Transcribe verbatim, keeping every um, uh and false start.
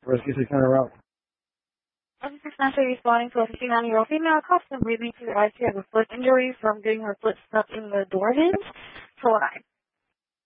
Rescue six hundred route. This is Nancy responding to a fifty-nine-year-old female accustomed breathing to the I C U has a foot injury from getting her foot stuck in the door hinge. So I